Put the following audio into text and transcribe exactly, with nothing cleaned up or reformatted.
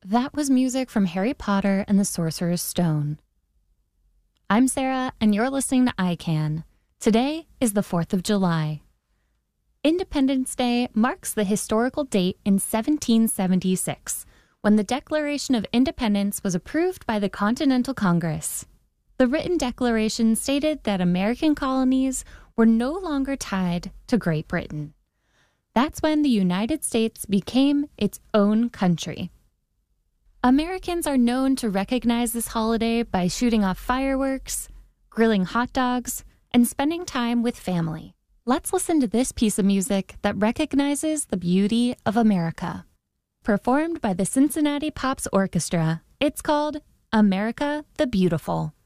That was music from Harry Potter and the Sorcerer's Stone. I'm Sarah, and you're listening to I CAN. Today is the fourth of July. Independence Day marks the historical date in seventeen seventy-six, when the Declaration of Independence was approved by the Continental Congress. The written declaration stated that American colonies were no longer tied to Great Britain. That's when the United States became its own country. Americans are known to recognize this holiday by shooting off fireworks, grilling hot dogs, and spending time with family. Let's listen to this piece of music that recognizes the beauty of America. Performed by the Cincinnati Pops Orchestra, it's called America the Beautiful.